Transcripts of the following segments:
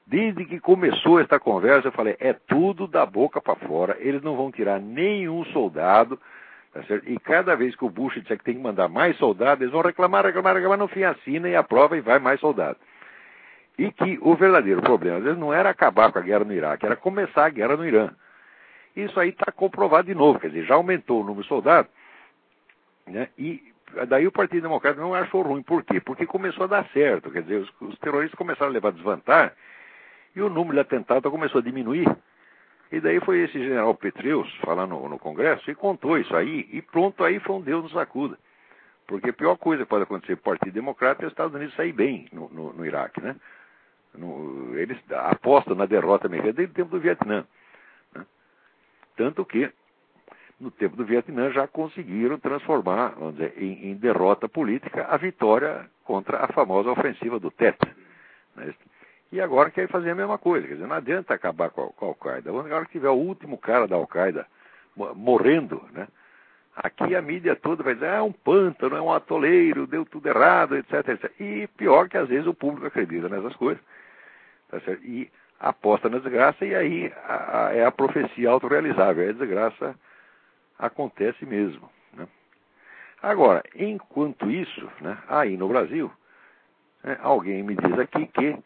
Desde que começou esta conversa, eu falei, é tudo da boca para fora, eles não vão tirar nenhum soldado, tá certo? E cada vez que o Bush disser que tem que mandar mais soldados, eles vão reclamar, no fim assina e aprova e vai mais soldado. E que o verdadeiro problema, às vezes, não era acabar com a guerra no Iraque, era começar a guerra no Irã. Isso aí está comprovado de novo, quer dizer, já aumentou o número de soldados, né? E daí o Partido Democrata não achou ruim. Por quê? Porque começou a dar certo, quer dizer, os terroristas começaram a levar desvantagem, e o número de atentados começou a diminuir. E daí foi esse general Petraeus falar no Congresso e contou isso aí, e pronto, aí foi um Deus nos acuda. Porque a pior coisa que pode acontecer para o Partido Democrata é os Estados Unidos sair bem no Iraque, né? Eles apostam na derrota americana desde o tempo do Vietnã. Né? Tanto que, no tempo do Vietnã, já conseguiram transformar, vamos dizer, em derrota política a vitória contra a famosa ofensiva do Tet. Né? E agora quer fazer a mesma coisa, quer dizer, não adianta acabar com a Al-Qaeda. Agora que tiver o último cara da Al-Qaeda morrendo, né? Aqui a mídia toda vai dizer, é um pântano, é um atoleiro, deu tudo errado, etc, etc. E pior que às vezes o público acredita nessas coisas, tá certo? E aposta na desgraça, e aí é a profecia autorrealizável, a desgraça acontece mesmo. Né? Agora, enquanto isso, né, aí no Brasil, né, alguém me diz aqui que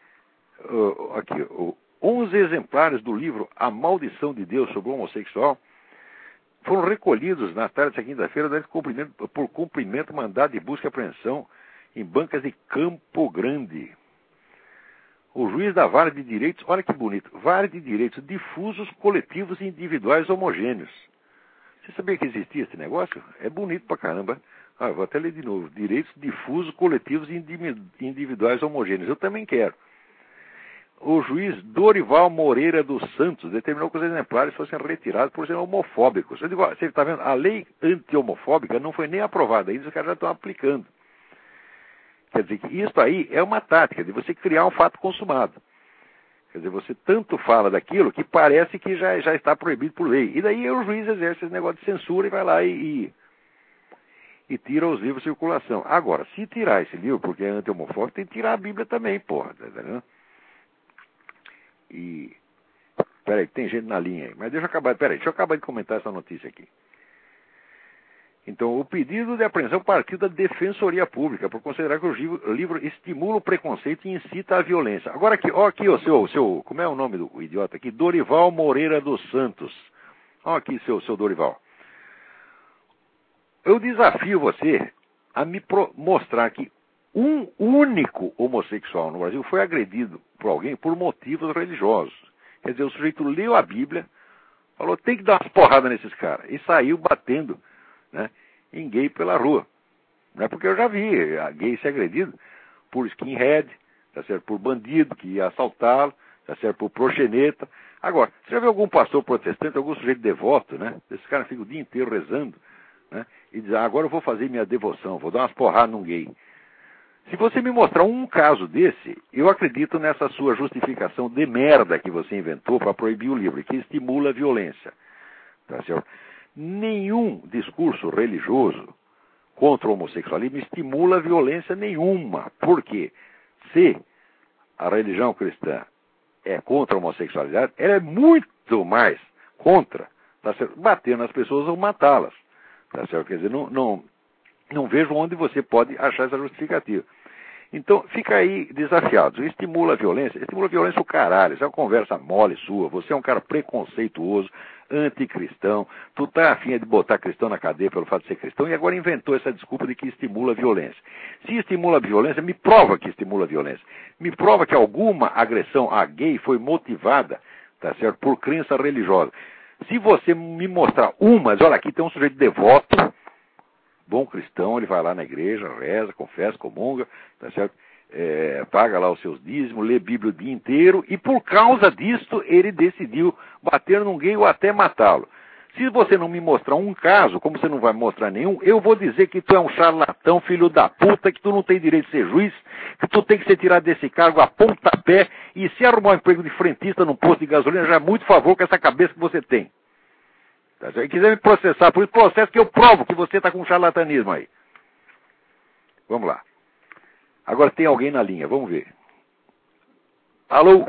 11 exemplares do livro A Maldição de Deus sobre o Homossexual foram recolhidos na tarde desta quinta-feira por cumprimento mandado de busca e apreensão em bancas de Campo Grande. O juiz da Vara de Direitos, olha que bonito, Vara de Direitos Difusos, Coletivos e Individuais Homogêneos. Você sabia que existia esse negócio? É bonito pra caramba. Vou até ler de novo. Direitos Difusos, Coletivos e Individuais Homogêneos. Eu também quero. O juiz Dorival Moreira dos Santos determinou que os exemplares fossem retirados por serem homofóbicos. Eu digo, você está vendo, a lei anti-homofóbica não foi nem aprovada ainda, os caras já estão aplicando. Quer dizer que isso aí é uma tática de você criar um fato consumado. Quer dizer, você tanto fala daquilo que parece que já está proibido por lei. E daí o juiz exerce esse negócio de censura e vai lá e tira os livros de circulação. Agora, se tirar esse livro porque é anti-homofóbico, tem que tirar a Bíblia também, porra. Tá entendendo? E... Peraí, tem gente na linha aí. Mas deixa eu acabar de comentar essa notícia aqui. Então, o pedido de apreensão partiu da Defensoria Pública, por considerar que o livro estimula o preconceito e incita a violência. Agora aqui, o seu, como é o nome do idiota aqui? Dorival Moreira dos Santos. Olha aqui, seu Dorival. Eu desafio você a me mostrar que um único homossexual no Brasil foi agredido por alguém por motivos religiosos. Quer dizer, o sujeito leu a Bíblia, falou, tem que dar umas porradas nesses caras, e saiu batendo, né, em gay pela rua. Não é porque eu já vi a gay ser agredido por skinhead, tá certo? Por bandido que ia assaltá-lo, tá certo? Por proxeneta. Agora, você já viu algum pastor protestante, algum sujeito devoto, né? Esse cara fica o dia inteiro rezando, né? E diz, agora eu vou fazer minha devoção, vou dar umas porradas num gay. Se você me mostrar um caso desse, eu acredito nessa sua justificação de merda que você inventou para proibir o livro, que estimula a violência. Tá certo? Nenhum discurso religioso contra o homossexualismo estimula violência nenhuma. Por quê? Se a religião cristã é contra a homossexualidade, ela é muito mais contra, tá certo? Bater nas pessoas ou matá-las. Tá certo? Quer dizer, não vejo onde você pode achar essa justificativa. Então, fica aí desafiado. Estimula a violência o caralho. Isso é uma conversa mole sua. Você é um cara preconceituoso, anticristão. Tu tá afim de botar cristão na cadeia pelo fato de ser cristão e agora inventou essa desculpa de que estimula a violência. Se estimula a violência, me prova que estimula a violência. Me prova que alguma agressão a gay foi motivada, tá certo, por crença religiosa. Se você me mostrar uma, olha, aqui tem um sujeito devoto, bom cristão, ele vai lá na igreja, reza, confessa, comunga, tá certo? Paga lá os seus dízimos, lê Bíblia o dia inteiro, e por causa disso ele decidiu bater num gay ou até matá-lo. Se você não me mostrar um caso, como você não vai mostrar nenhum, eu vou dizer que tu é um charlatão, filho da puta, que tu não tem direito de ser juiz, que tu tem que ser tirado desse cargo a pontapé, e se arrumar um emprego de frentista num posto de gasolina, já é muito favor com essa cabeça que você tem. Se quiser me processar por isso, processo que eu provo que você está com um charlatanismo aí. Vamos lá. Agora tem alguém na linha, vamos ver. Alô?